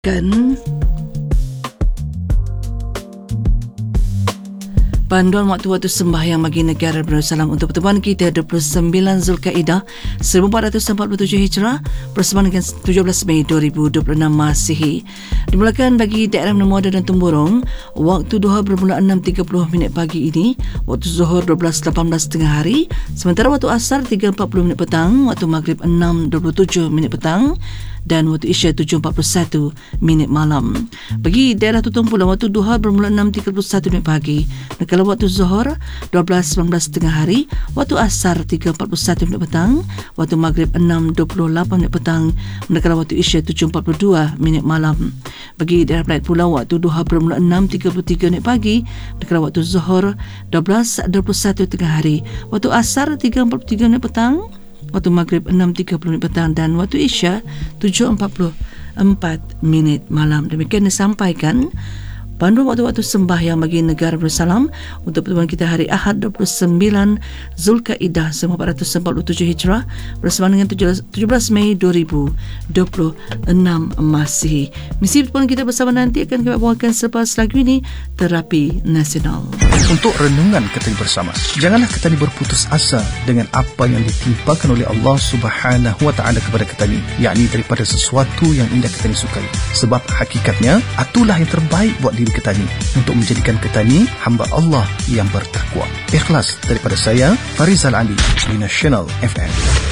Kan panduan waktu-waktu sembahyang bagi negara Darussalam untuk pertemuan kita 29 Zulkaidah 1447 Hijrah bersama dengan 17 Mei 2026 Masihi. Dimulakan bagi daerah Menemuada dan Temburong, waktu duha bermula 6.30 pagi ini, waktu zuhur 12.18 tengah hari, sementara waktu asar 3.40 petang, waktu maghrib 6.27 petang dan waktu Isya 7.41 malam. Bagi daerah Tutong Pula, waktu duha bermula 6.31 pagi, manakala waktu zuhur 12.19 tengah hari, waktu asar 3.41 petang, waktu maghrib 6.28 petang, manakala waktu Isya 7.42 malam. Bagi daerah Pelat Pulau, waktu duha bermula 6.33 pagi, manakala waktu zuhur 12.21 tengah hari, waktu asar 3.43 petang, waktu maghrib 6.30 petang dan waktu Isya 7.44 malam. Demikian disampaikan panduan waktu-waktu sembahyang bagi negara Darussalam untuk pertemuan kita hari Ahad 29 Zulkaidah 1447 Hijrah bersama dengan 17 Mei 2026 Masihi. Misi pertemuan kita bersama nanti akan kami bawakan selepas lagu ini, Terapi Nasional. Untuk renungan Ketani bersama, janganlah Ketani berputus asa dengan apa yang ditimpakan oleh Allah Subhanahu Wa Taala kepada Ketani, yakni daripada sesuatu yang indah Ketani sukai. Sebab hakikatnya itulah yang terbaik buat diri Ketani, untuk menjadikan Ketani hamba Allah yang bertakwa. Ikhlas daripada saya, Farizal Ali di Nasional FM.